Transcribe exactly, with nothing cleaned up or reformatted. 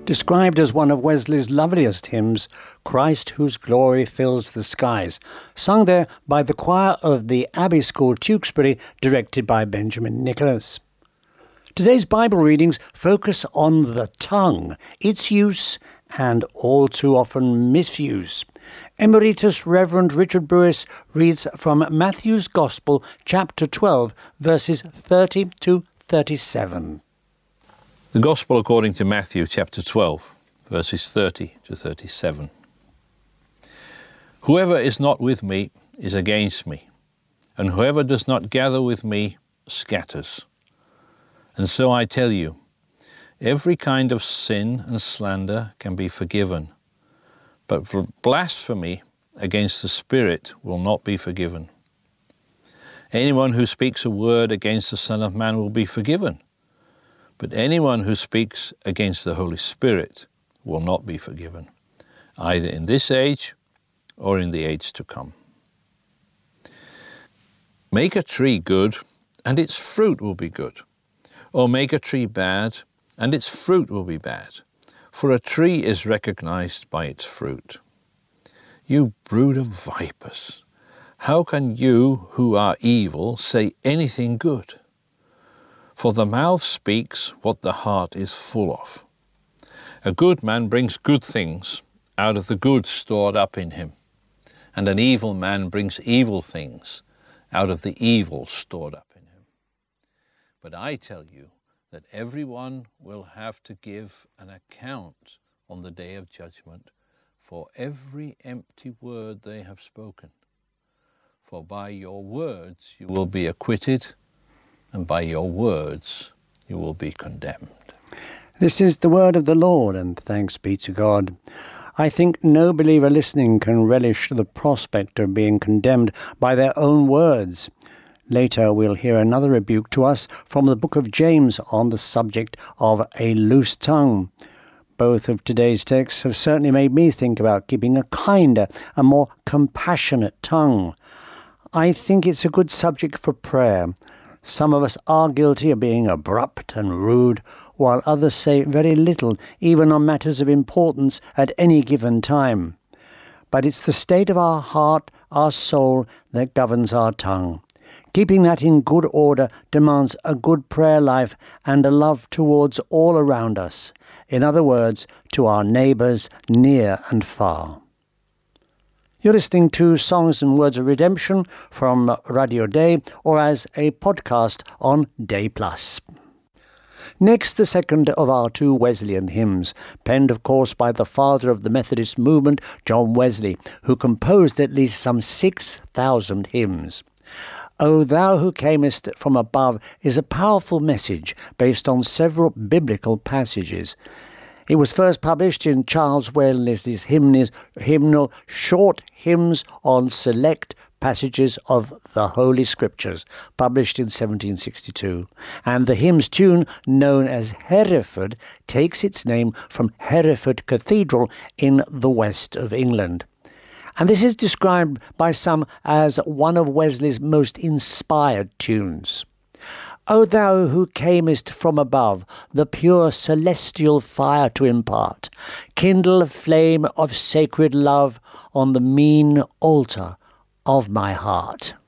Described as one of Wesley's loveliest hymns, Christ Whose Glory Fills the Skies, sung there by the choir of the Abbey School, Tewkesbury, directed by Benjamin Nicholas. Today's Bible readings focus on the tongue, its use and all too often misuse. Emeritus Reverend Richard Brewis reads from Matthew's Gospel, chapter twelve, verses thirty to thirty-seven. The Gospel according to Matthew chapter twelve, verses thirty to thirty-seven. Whoever is not with me is against me, and whoever does not gather with me scatters. And so I tell you, every kind of sin and slander can be forgiven, but for blasphemy against the Spirit will not be forgiven. Anyone who speaks a word against the Son of Man will be forgiven, but anyone who speaks against the Holy Spirit will not be forgiven, either in this age or in the age to come. Make a tree good, and its fruit will be good. Or make a tree bad, and its fruit will be bad. For a tree is recognized by its fruit. You brood of vipers, how can you who are evil say anything good? For the mouth speaks what the heart is full of. A good man brings good things out of the good stored up in him, and an evil man brings evil things out of the evil stored up in him. But I tell you that everyone will have to give an account on the day of judgment for every empty word they have spoken. For by your words you will be acquitted, and by your words you will be condemned. This is the word of the Lord, and thanks be to God. I think no believer listening can relish the prospect of being condemned by their own words. Later we'll hear another rebuke to us from the book of James on the subject of a loose tongue. Both of today's texts have certainly made me think about keeping a kinder and more compassionate tongue. I think it's a good subject for prayer. Some of us are guilty of being abrupt and rude, while others say very little, even on matters of importance at any given time. But it's the state of our heart, our soul, that governs our tongue. Keeping that in good order demands a good prayer life and a love towards all around us. In other words, to our neighbours near and far. You're listening to Songs and Words of Redemption from Radio Day or as a podcast on Day Plus. Next, the second of our two Wesleyan hymns, penned, of course, by the father of the Methodist movement, John Wesley, who composed at least some six thousand hymns. O Thou Who Camest from Above is a powerful message based on several biblical passages. It was first published in Charles Wesley's hymnal Short Hymns on Select Passages of the Holy Scriptures, published in seventeen sixty-two. And the hymn's tune, known as Hereford, takes its name from Hereford Cathedral in the west of England. And this is described by some as one of Wesley's most inspired tunes. O Thou who camest from above, the pure celestial fire to impart, kindle a flame of sacred love on the mean altar of my heart.